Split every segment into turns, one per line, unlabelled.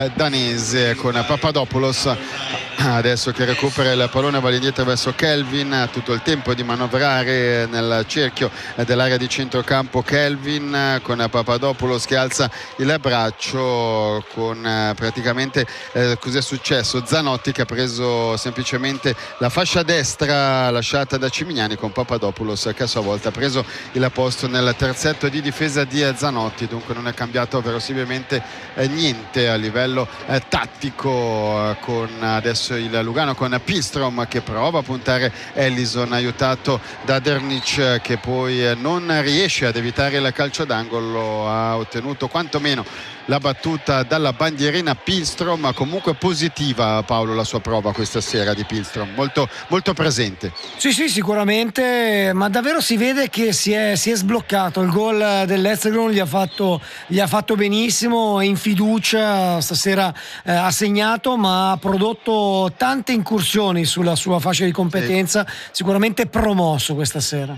danese con Papadopoulos adesso che recupera il pallone, va indietro verso Kelvin, ha tutto il tempo di manovrare nel cerchio dell'area di centrocampo. Kelvin con Papadopoulos che alza il braccio con praticamente cos'è successo? Zanotti che ha preso semplicemente la fascia destra lasciata da Cimignani, con Papadopoulos che a sua volta ha preso il posto nel terzetto di difesa di Zanotti. Dunque non è cambiato verosimilmente niente a livello tattico, con adesso il Lugano con Pilstrom che prova a puntare Ellison, aiutato da Dernic che poi non riesce ad evitare il calcio d'angolo. Ha ottenuto quantomeno la battuta dalla bandierina Pilstrom, comunque positiva, Paolo, la sua prova questa sera di Pilstrom, molto, molto presente.
Sì, sicuramente, ma davvero si vede che si è sbloccato. Il gol dell'Esztergom gli ha fatto benissimo, è in fiducia, stasera ha segnato, ma ha prodotto tante incursioni sulla sua fascia di competenza, sicuramente promosso questa sera.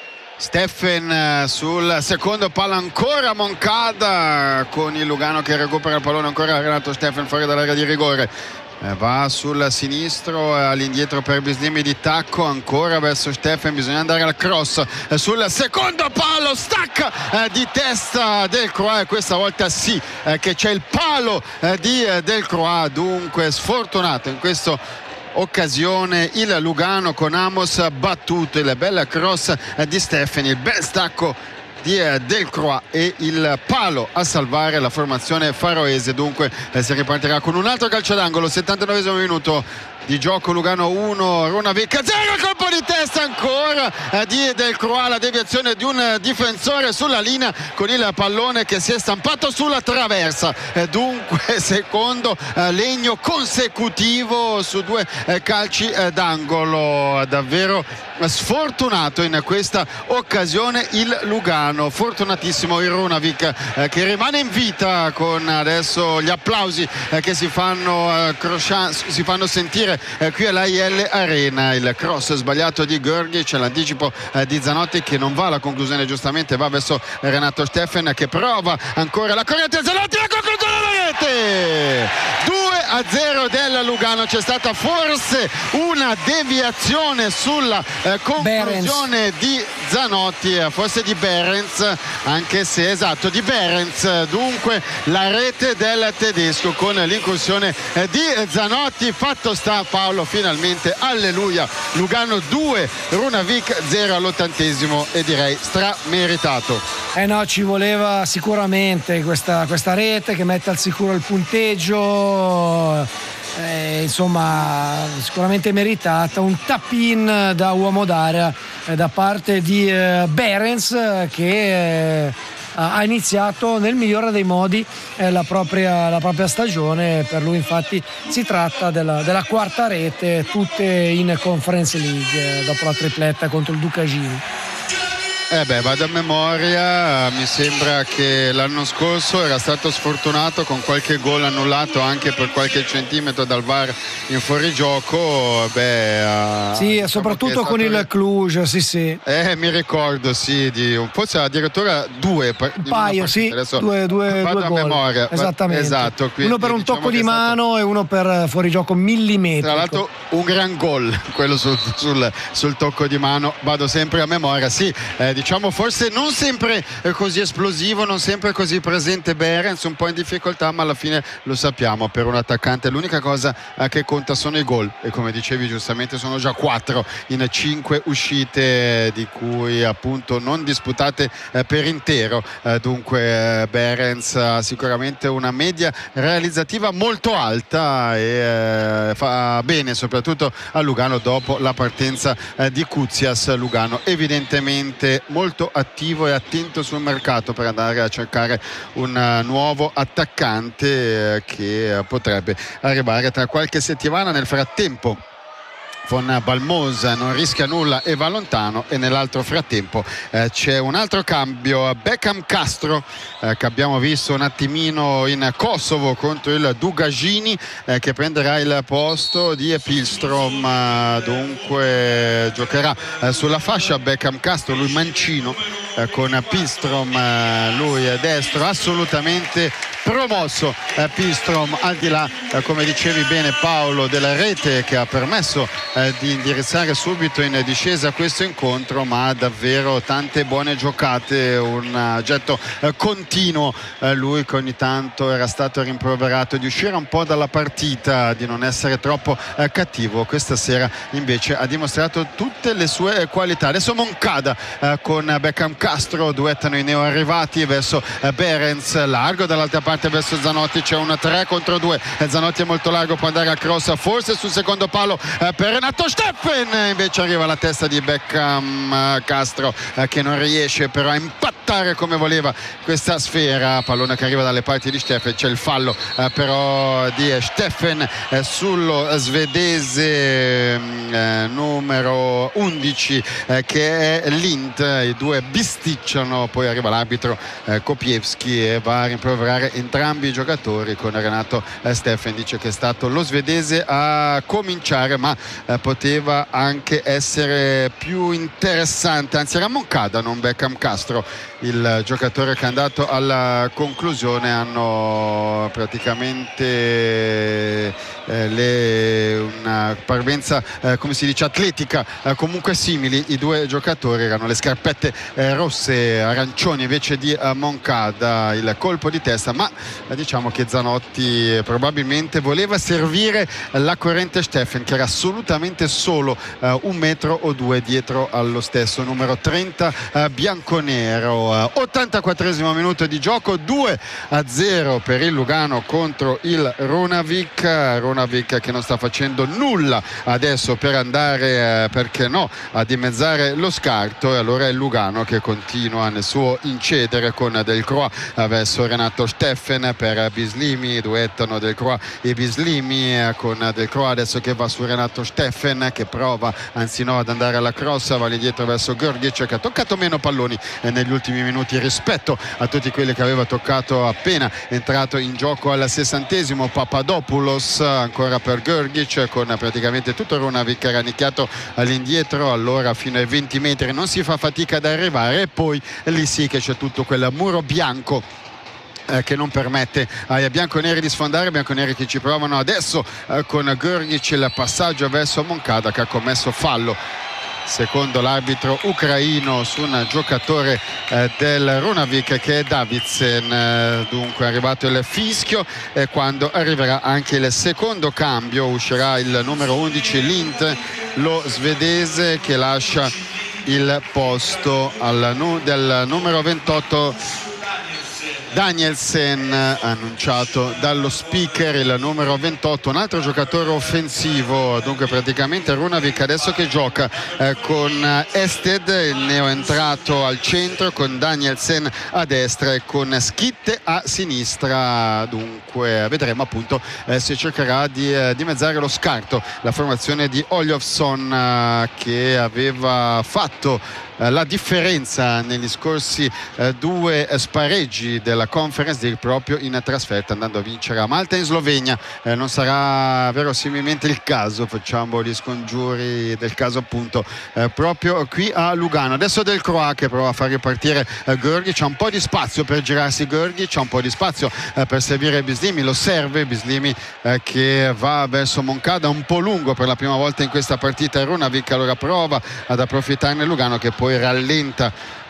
Steffen sul secondo palo, ancora Moncada con il Lugano che recupera il pallone, ancora Renato Steffen fuori dall'area di rigore, va sul sinistro all'indietro per Bislimi di tacco, ancora verso Steffen, bisogna andare al cross sul secondo palo, stacca di testa Delcroix, e questa volta sì che c'è il palo di Delcroix. Dunque sfortunato in questo occasione il Lugano, con Amos battuto, il bel cross di Steffen, il bel stacco di Delcroix e il palo a salvare la formazione faroese. Dunque si ripartirà con un altro calcio d'angolo, 79esimo minuto di gioco. Lugano 1, Runavik 0, colpo di testa ancora di Delcroix, la deviazione di un difensore sulla linea con il pallone che si è stampato sulla traversa. Dunque secondo legno consecutivo su due calci d'angolo. Davvero sfortunato in questa occasione il Lugano, fortunatissimo il Runavik che rimane in vita, con adesso gli applausi che si fanno sentire qui all'AIL Arena. Il cross sbagliato di Grgic, l'anticipo di Zanotti che non va alla conclusione, giustamente va verso Renato Steffen che prova ancora la corrente, Zanotti, la conclusione della rete, 2-0 del Lugano. C'è stata forse una deviazione sulla conclusione di Zanotti, forse di Behrens, anche se esatto, di Behrens. Dunque la rete del tedesco con l'incursione di Zanotti. Fatto sta, Paolo, finalmente, alleluia, Lugano 2, Runavik 0 all'80esimo, e direi strameritato.
No, ci voleva sicuramente questa rete che mette al sicuro il punteggio. Insomma, sicuramente meritata, un tap-in da uomo d'area da parte di Behrens, che ha iniziato nel migliore dei modi la propria stagione. Per lui infatti si tratta della quarta rete, tutte in Conference League, dopo la tripletta contro il Ducagini.
Vado a memoria, mi sembra che l'anno scorso era stato sfortunato con qualche gol annullato anche per qualche centimetro dal VAR in fuorigioco.
Sì, soprattutto con il Cluj, sì.
Mi ricordo, sì, forse addirittura due.
Un paio, sì,
adesso
due
vado a
gol.
memoria.
Esattamente.
Esatto, quindi,
uno per un tocco di mano e uno per fuorigioco millimetrico.
Tra l'altro un gran gol, quello sul tocco di mano, vado sempre a memoria, sì. Diciamo forse non sempre così esplosivo, non sempre così presente Behrens, un po' in difficoltà, ma alla fine lo sappiamo, per un attaccante l'unica cosa che conta sono i gol, e come dicevi giustamente sono già 4 in 5 uscite, di cui appunto non disputate per intero. Dunque Behrens ha sicuramente una media realizzativa molto alta e fa bene soprattutto a Lugano dopo la partenza di Koutsias. Lugano evidentemente molto attivo e attento sul mercato per andare a cercare un nuovo attaccante che potrebbe arrivare tra qualche settimana. Nel frattempo Von Balmosa non rischia nulla e va lontano, e nell'altro frattempo c'è un altro cambio, Beckham Castro che abbiamo visto un attimino in Kosovo contro il Dugagini, che prenderà il posto di Pilstrom. Dunque giocherà sulla fascia Beckham Castro, lui mancino, con Pistrom, lui destro, assolutamente promosso Pistrom, al di là come dicevi bene Paolo, della rete che ha permesso di indirizzare subito in discesa questo incontro, ma davvero tante buone giocate, un getto continuo, lui che ogni tanto era stato rimproverato di uscire un po' dalla partita, di non essere troppo cattivo. Questa sera invece ha dimostrato tutte le sue qualità. Adesso Moncada con Beckham Castro duettano i neoarrivati verso Behrens, largo dall'altra parte verso Zanotti, c'è un 3 contro 2, Zanotti è molto largo, può andare a cross forse sul secondo palo per Renato Steffen, invece arriva la testa di Beckham Castro che non riesce però a impattare come voleva questa sfera, pallone che arriva dalle parti di Steffen, c'è il fallo però di Steffen sullo svedese numero 11 che è Lind, i due bisticciano, poi arriva l'arbitro Kopiewski e va a rimproverare entrambi i giocatori, con Renato Steffen dice che è stato lo svedese a cominciare, ma poteva anche essere più interessante, anzi era Moncada, non Beckham Castro il giocatore che è andato alla conclusione. Hanno praticamente una parvenza come si dice atletica comunque simili i due giocatori, erano le scarpette rosse arancioni invece di Moncada, il colpo di testa, ma diciamo che Zanotti probabilmente voleva servire la corrente Steffen che era assolutamente solo 1 metro o 2 dietro allo stesso numero 30 bianconero. 84esimo minuto di gioco, 2-0 per il Lugano contro il Runavik che non sta facendo nulla adesso per andare perché no a dimezzare lo scarto, e allora è il Lugano che continua nel suo incedere con Delcroix verso Renato Steffen per Bislimi, duettano Delcroix e Bislimi, con Delcroix adesso che va su Renato Steffen che prova anzi no ad andare alla cross, va indietro verso Grgic che ha toccato meno palloni negli ultimi minuti rispetto a tutti quelli che aveva toccato appena entrato in gioco al 60esimo. Papadopoulos ancora per Grgic con praticamente tutto Runavik rannicchiato all'indietro, allora fino ai 20 metri non si fa fatica ad arrivare e poi lì sì che c'è tutto quel muro bianco che non permette ai bianconeri di sfondare, bianconeri che ci provano adesso con Grgic, il passaggio verso Moncada che ha commesso fallo secondo l'arbitro ucraino su un giocatore del Runavik che è Davidsen. Dunque è arrivato il fischio e quando arriverà anche il secondo cambio uscirà il numero 11 Lind, lo svedese, che lascia il posto del numero 28 Danielsen, annunciato dallo speaker, il numero 28, un altro giocatore offensivo. Dunque praticamente Runavik adesso che gioca con Ested, il neoentrato al centro, con Danielsen a destra e con Schitte a sinistra. Dunque vedremo appunto se cercherà di dimezzare lo scarto la formazione di Olofsson che aveva fatto la differenza negli scorsi due spareggi della Conference League proprio in trasferta, andando a vincere a Malta e in Slovenia. Non sarà verosimilmente il caso, facciamo gli scongiuri del caso appunto proprio qui a Lugano. Adesso Delcroix che prova a far ripartire Grgic, c'è un po' di spazio per girarsi Grgic, c'è un po' di spazio per servire Bislimi, lo serve Bislimi che va verso Moncada, un po' lungo per la prima volta in questa partita Runavik, allora prova ad approfittarne Lugano che poi rallenta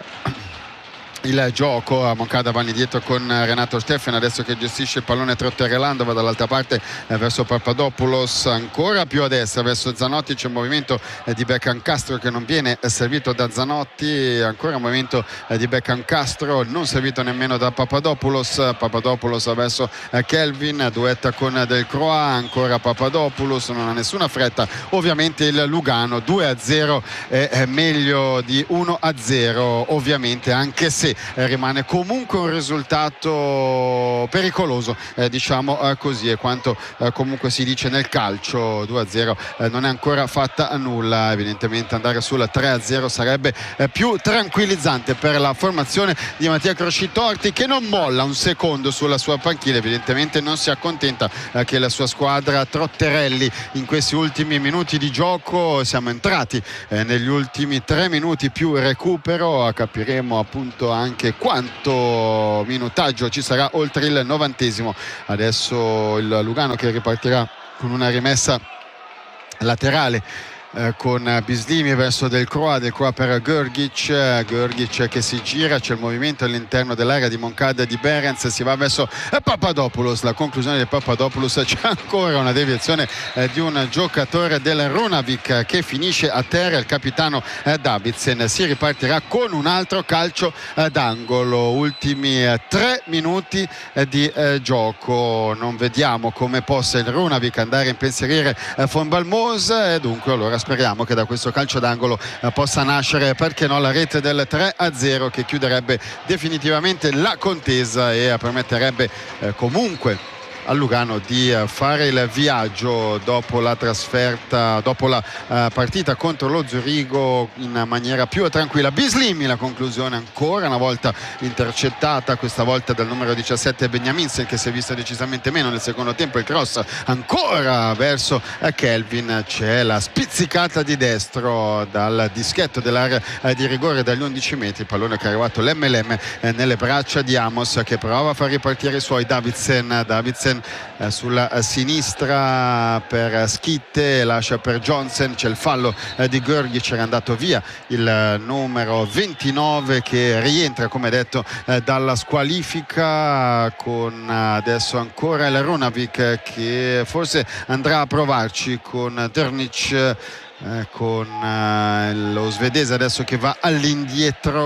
il gioco. A Moncada va indietro con Renato Steffen adesso che gestisce il pallone trotterellando, va dall'altra parte verso Papadopoulos, ancora più a destra verso Zanotti, c'è un movimento di Beckham Castro che non viene servito da Zanotti, ancora un movimento di Beckham Castro non servito nemmeno da Papadopoulos verso Kelvin, duetta con Delcroix, ancora Papadopoulos, non ha nessuna fretta ovviamente il Lugano. 2-0 è meglio di 1-0 ovviamente, anche se che rimane comunque un risultato pericoloso, diciamo così, è quanto comunque si dice nel calcio. 2-0 non è ancora fatta nulla, evidentemente andare sul 3-0 sarebbe più tranquillizzante per la formazione di Mattia Crocitorti, che non molla un secondo sulla sua panchina, evidentemente non si accontenta che la sua squadra trotterelli in questi ultimi minuti di gioco. Siamo entrati negli ultimi 3 minuti più recupero, capiremo appunto anche quanto minutaggio ci sarà oltre il 90esimo. Adesso il Lugano che ripartirà con una rimessa laterale con Bislimi verso Del Croix per Grgic che si gira, c'è il movimento all'interno dell'area di Moncada, di Behrens, si va verso Papadopoulos, la conclusione di Papadopoulos, c'è ancora una deviazione di un giocatore del Runavik che finisce a terra. Il capitano Davidsen si ripartirà con un altro calcio d'angolo. Ultimi 3 minuti di gioco, non vediamo come possa il Runavik andare a impensierire Von Balmos, e dunque allora speriamo che da questo calcio d'angolo possa nascere, perché no, la rete del 3-0 che chiuderebbe definitivamente la contesa e permetterebbe comunque a Lugano di fare il viaggio dopo la trasferta, dopo la partita contro lo Zurigo, in maniera più tranquilla. Bislimi, la conclusione ancora una volta intercettata, questa volta dal numero 17 Benjaminsen, che si è visto decisamente meno nel secondo tempo. Il cross ancora verso Kelvin, c'è la spizzicata di destro dal dischetto dell'area di rigore dagli 11 metri, pallone che è arrivato l'MLM nelle braccia di Amos, che prova a far ripartire i suoi. Davidsen sulla sinistra per Schitte, lascia per Johnson, c'è il fallo di Grgic, era andato via il numero 29 che rientra come detto dalla squalifica, con adesso ancora il Runavik che forse andrà a provarci con Drnic, con lo svedese adesso che va all'indietro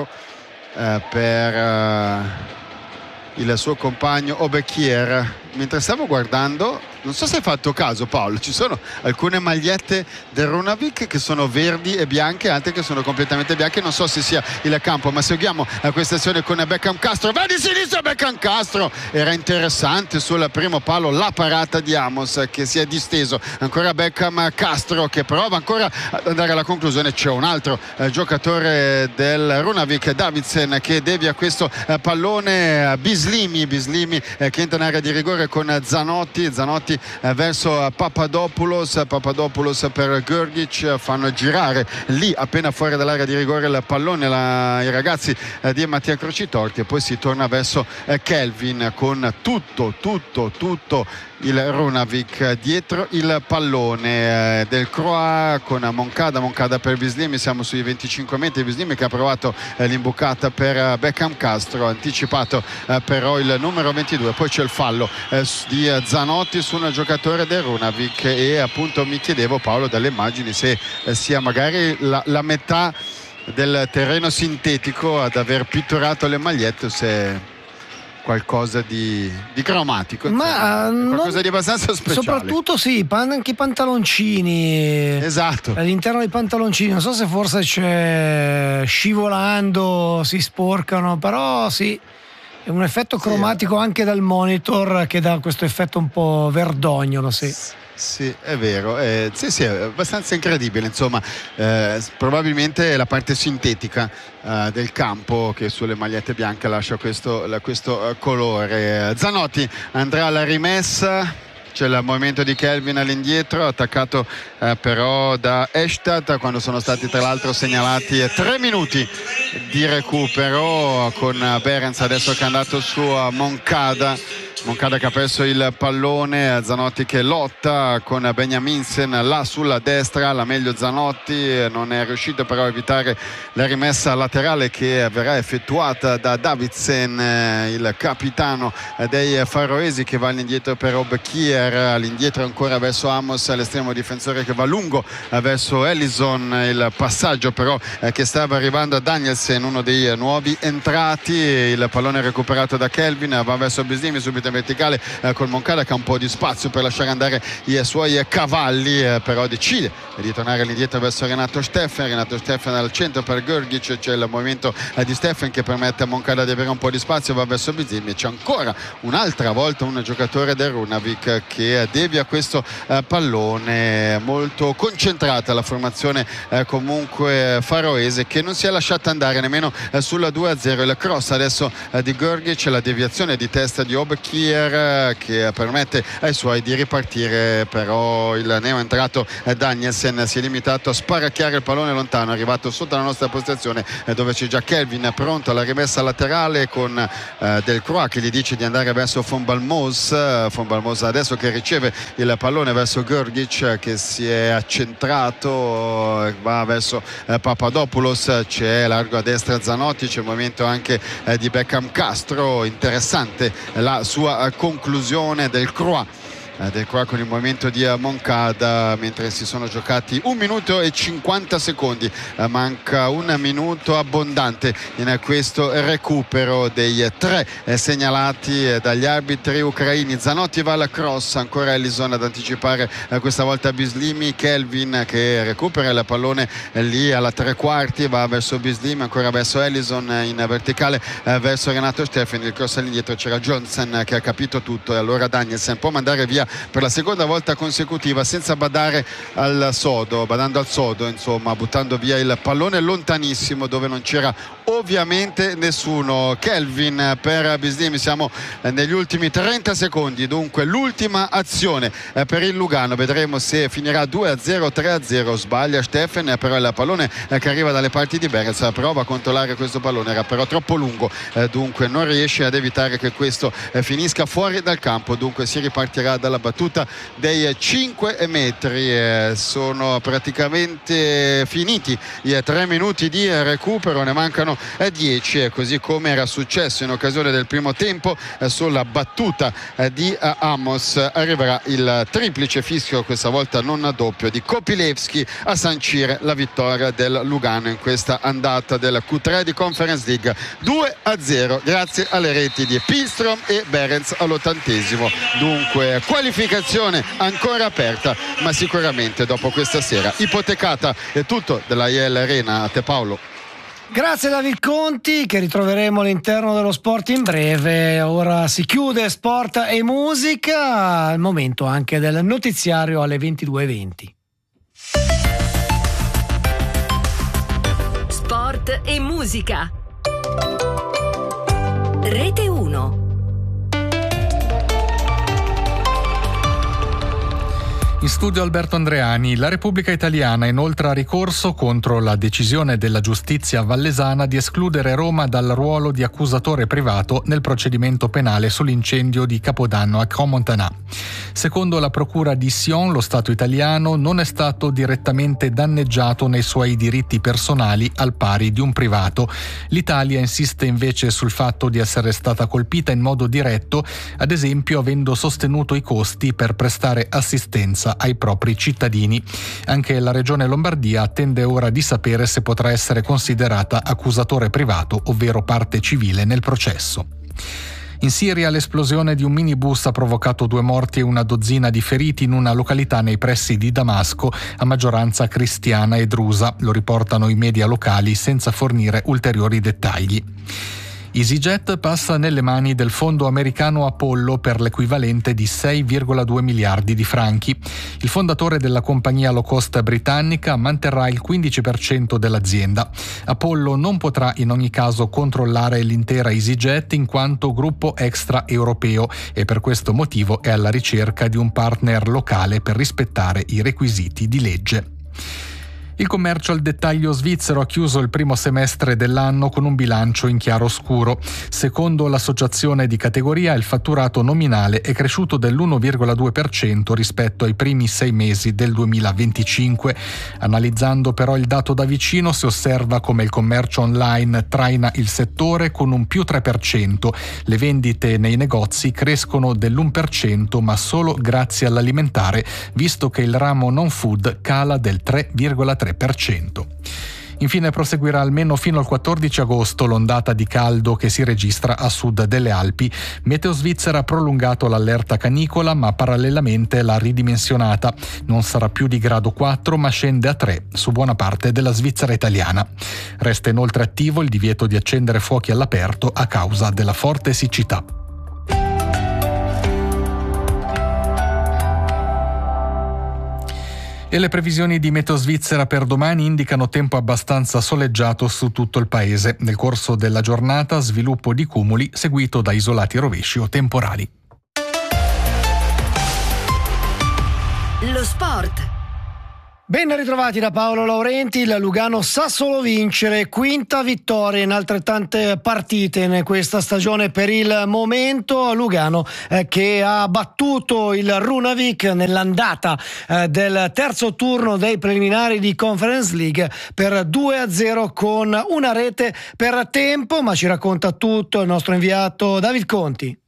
per il suo compagno Obekier. Mentre stavo guardando, non so se hai fatto caso Paolo, ci sono alcune magliette del Runavik che sono verdi e bianche, altre che sono completamente bianche, non so se sia il campo, ma seguiamo questa azione con Beckham Castro, va di sinistra Beckham Castro, era interessante sul primo palo la parata di Amos che si è disteso, ancora Beckham Castro che prova ancora ad andare alla conclusione, c'è un altro giocatore del Runavik, Davidsen, che devia questo pallone, Bislimi che entra in area di rigore con Zanotti verso Papadopoulos per Grgic, fanno girare lì appena fuori dall'area di rigore il pallone i ragazzi di Mattia Crocitorti, e poi si torna verso Kelvin con tutto il Runavik dietro il pallone. Del Croix con Moncada per Bislimi, siamo sui 25 metri, Bislimi che ha provato l'imbucata per Beckham Castro, anticipato però il numero 22, poi c'è il fallo di Zanotti su un giocatore del Runavik, e appunto mi chiedevo Paolo dalle immagini se sia magari la metà del terreno sintetico ad aver pitturato le magliette, se qualcosa di cromatico,
ma
qualcosa di abbastanza speciale.
Soprattutto sì, anche i pantaloncini,
esatto,
all'interno dei pantaloncini, non so se forse c'è, scivolando si sporcano, però sì, è un effetto cromatico anche dal monitor che dà questo effetto un po' verdognolo, sì.
Sì, è vero, sì, è abbastanza incredibile, insomma, probabilmente è la parte sintetica del campo che sulle magliette bianche lascia questo colore. Zanotti andrà alla rimessa, c'è il movimento di Kelvin all'indietro, attaccato però da Estat, quando sono stati tra l'altro segnalati 3 minuti di recupero, con Behrens adesso che è andato su Moncada che ha perso il pallone, Zanotti che lotta con Benjaminsen là sulla destra, la meglio Zanotti, non è riuscito però a evitare la rimessa laterale che verrà effettuata da Davidsen, il capitano dei faroesi, che va all'indietro per Obekier, all'indietro ancora verso Amos, l'estremo difensore che va lungo verso Ellison, il passaggio però che stava arrivando a Danielsen, uno dei nuovi entrati, il pallone recuperato da Kelvin, va verso Bislimi, subito in verticale col Moncada che ha un po' di spazio per lasciare andare i suoi cavalli, però decide di tornare all'indietro verso Renato Steffen al centro per Grgic. C'è il movimento di Steffen che permette a Moncada di avere un po' di spazio, va verso Bizimmi, c'è ancora un'altra volta un giocatore del Runavík che devia questo pallone, molto concentrata la formazione comunque faroese, che non si è lasciata andare nemmeno sulla 2-0. Il cross adesso di Grgic, la deviazione di testa di Obkier che permette ai suoi di ripartire, però il neoentrato Danielsen si è limitato a sparacchiare il pallone lontano, è arrivato sotto la nostra postazione dove c'è già Kelvin pronto alla rimessa laterale con Delcroix che gli dice di andare verso Von Balmos adesso che riceve il pallone verso Grgic che si è accentrato, va verso Papadopoulos, c'è largo a destra Zanotti, c'è il movimento anche di Beckham Castro, interessante la sua conclusione del Croix con il movimento di Moncada, mentre si sono giocati 1 minuto e 50 secondi, manca un minuto abbondante in questo recupero dei 3 segnalati dagli arbitri ucraini. Zanotti va alla cross, ancora Ellison ad anticipare questa volta Bislimi, Kelvin che recupera il pallone lì alla 3/4, va verso Bislimi, ancora verso Ellison in verticale verso Renato Steffen, il cross all'indietro, c'era Johnson che ha capito tutto e allora Danielsen può mandare via per la seconda volta consecutiva senza badare al sodo, badando al sodo insomma, buttando via il pallone lontanissimo dove non c'era ovviamente nessuno. Kelvin per Bislimi, siamo negli ultimi 30 secondi, dunque l'ultima azione per il Lugano, vedremo se finirà 2-0, 3-0, sbaglia Steffen, però il pallone che arriva dalle parti di Behrens, prova a controllare questo pallone, era però troppo lungo, dunque non riesce ad evitare che questo finisca fuori dal campo, dunque si ripartirà dalla battuta dei 5 metri. Sono praticamente finiti i 3 minuti di recupero, ne mancano 10, così come era successo in occasione del primo tempo sulla battuta di Amos. Arriverà il triplice fischio, questa volta non a doppio, di Kopilevski a sancire la vittoria del Lugano in questa andata del Q3 di Conference League, 2-0 grazie alle reti di Pilstrom e Behrens all'80°. Dunque qualificazione ancora aperta, ma sicuramente dopo questa sera ipotecata. È tutto della IEL Arena, a te Paolo.
Grazie David Conti, che ritroveremo all'interno dello sport in breve. Ora si chiude sport e musica, al momento anche del notiziario alle 22:20.
Sport e musica. Rete 1.
In studio Alberto Andreani. La Repubblica Italiana inoltra ricorso contro la decisione della giustizia vallesana di escludere Roma dal ruolo di accusatore privato nel procedimento penale sull'incendio di Capodanno a Crans-Montana. Secondo la procura di Sion, lo Stato italiano non è stato direttamente danneggiato nei suoi diritti personali al pari di un privato. L'Italia insiste invece sul fatto di essere stata colpita in modo diretto, ad esempio avendo sostenuto i costi per prestare assistenza ai propri cittadini. Anche la Regione Lombardia attende ora di sapere se potrà essere considerata accusatore privato, ovvero parte civile nel processo. In Siria l'esplosione di un minibus ha provocato 2 morti e una dozzina di feriti in una località nei pressi di Damasco, a maggioranza cristiana e drusa, lo riportano i media locali senza fornire ulteriori dettagli. EasyJet passa nelle mani del fondo americano Apollo per l'equivalente di 6,2 miliardi di franchi. Il fondatore della compagnia low cost britannica manterrà il 15% dell'azienda. Apollo non potrà in ogni caso controllare l'intera EasyJet in quanto gruppo extraeuropeo e per questo motivo è alla ricerca di un partner locale per rispettare i requisiti di legge. Il commercio al dettaglio svizzero ha chiuso il primo semestre dell'anno con un bilancio in chiaroscuro. Secondo l'associazione di categoria, il fatturato nominale è cresciuto dell'1,2% rispetto ai primi 6 mesi del 2025. Analizzando però il dato da vicino, si osserva come il commercio online traina il settore con un più 3%. Le vendite nei negozi crescono dell'1%, ma solo grazie all'alimentare, visto che il ramo non food cala del 3,3%. Infine proseguirà almeno fino al 14 agosto l'ondata di caldo che si registra a sud delle Alpi. Meteo Svizzera ha prolungato l'allerta canicola, ma parallelamente l'ha ridimensionata. Non sarà più di grado 4 ma scende a 3 su buona parte della Svizzera italiana. Resta inoltre attivo il divieto di accendere fuochi all'aperto a causa della forte siccità. E le previsioni di Meteo Svizzera per domani indicano tempo abbastanza soleggiato su tutto il paese. Nel corso della giornata sviluppo di cumuli seguito da isolati rovesci o temporali.
Lo sport.
Ben ritrovati da Paolo Laurenti. Il Lugano sa solo vincere, quinta vittoria in altrettante partite in questa stagione per il momento. Lugano che ha battuto il Runavik nell'andata del terzo turno dei preliminari di Conference League per 2-0 con una rete per tempo, ma ci racconta tutto il nostro inviato David Conti.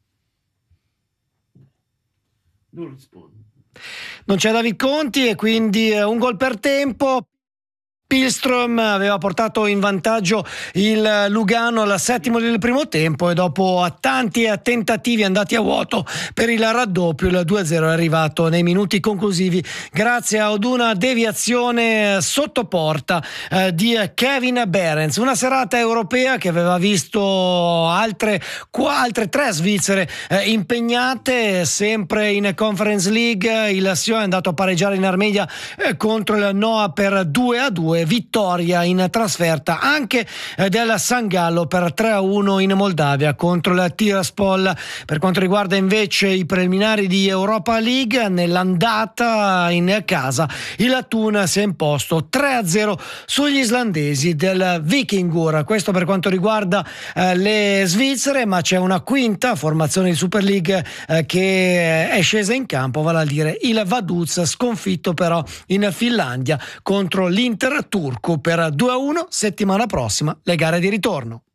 Non c'è David Conti e quindi un gol per tempo. Pilström aveva portato in vantaggio il Lugano al settimo del primo tempo e dopo tanti tentativi andati a vuoto per il raddoppio, il 2-0 è arrivato nei minuti conclusivi grazie ad una deviazione sotto porta di Kevin Behrens. Una serata europea che aveva visto altre tre svizzere impegnate sempre in Conference League. Il Sion è andato a pareggiare in Armenia contro il Noah per 2-2. Vittoria in trasferta anche del San Gallo per 3-1 in Moldavia contro la Tiraspol. Per quanto riguarda invece i preliminari di Europa League, nell'andata in casa il Thun si è imposto 3-0 sugli islandesi del Vikingur. Questo per quanto riguarda le svizzere, ma c'è una quinta formazione di Super League che è scesa in campo, vale a dire il Vaduz, sconfitto però in Finlandia contro l'Inter turco per 2-1. Settimana prossima le gare di ritorno.